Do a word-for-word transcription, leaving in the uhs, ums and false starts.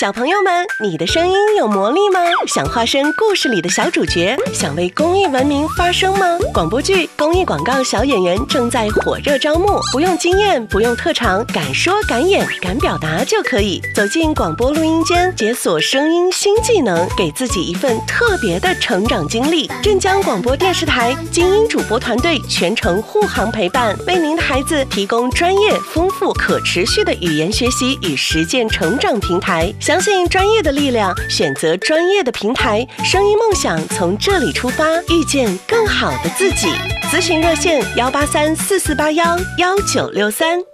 小朋友们，你的声音有魔力吗？想化身故事里的小主角，想为公益文明发声吗？广播剧、公益广告小演员正在火热招募，不用经验，不用特长，敢说敢演敢表达就可以。走进广播录音间，解锁声音新技能，给自己一份特别的成长经历。镇江广播电视台精英主播团队全程护航陪伴，为您的孩子提供专业、丰富、可持续的语言学习与实践成长平台。相信专业的力量，选择专业的平台，声音梦想从这里出发，遇见更好的自己。咨询热线：幺八三四四八幺幺九六三。